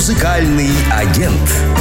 Музыкальный агент.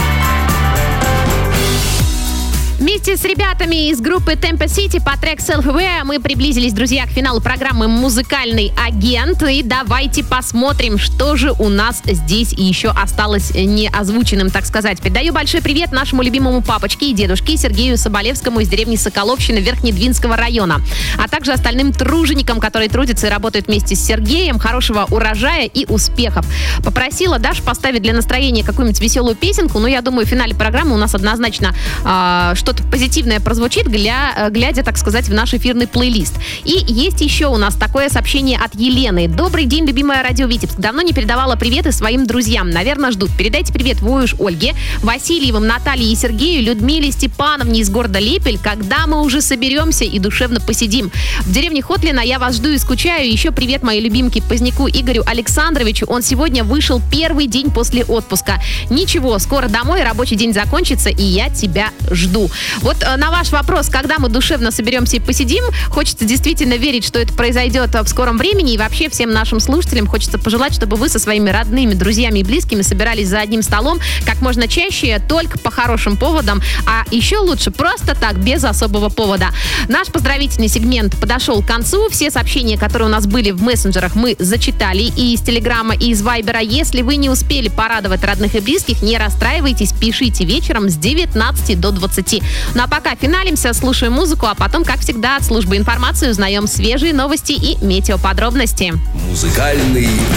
Вместе с ребятами из группы Tempo City по трек Self-Aware мы приблизились, друзья, к финалу программы «Музыкальный агент». И давайте посмотрим, что же у нас здесь еще осталось не озвученным, так сказать. Передаю большой привет нашему любимому папочке и дедушке Сергею Соболевскому из деревни Соколовщина Верхнедвинского района, а также остальным труженикам, которые трудятся и работают вместе с Сергеем. Хорошего урожая и успехов. Попросила Даша поставить для настроения какую-нибудь веселую песенку, но я думаю, в финале программы у нас однозначно что-то позитивное прозвучит, глядя, так сказать, в наш эфирный плейлист. И есть еще у нас такое сообщение от Елены. Добрый день, любимая радио Витебск. Давно не передавала приветы своим друзьям. Наверное, ждут. Передайте привет Воюш Ольге, Васильевым, Наталье и Сергею, Людмиле Степановне из города Лепель. Когда мы уже соберемся и душевно посидим. В деревне Хотлина я вас жду и скучаю. Еще привет моей любимке Поздняку Игорю Александровичу. Он сегодня вышел первый день после отпуска. Ничего, скоро домой, рабочий день закончится, и я тебя жду. Вот на ваш вопрос, когда мы душевно соберемся и посидим, хочется действительно верить, что это произойдет в скором времени. И вообще всем нашим слушателям хочется пожелать, чтобы вы со своими родными, друзьями и близкими собирались за одним столом как можно чаще, только по хорошим поводам. А еще лучше просто так, без особого повода. Наш поздравительный сегмент подошел к концу. Все сообщения, которые у нас были в мессенджерах, мы зачитали и из Телеграма, и из Вайбера. Если вы не успели порадовать родных и близких, не расстраивайтесь, пишите вечером с 19 до 20. Ну а пока финалимся, слушаем музыку, а потом, как всегда, от службы информации узнаем свежие новости и метеоподробности. Музыкальный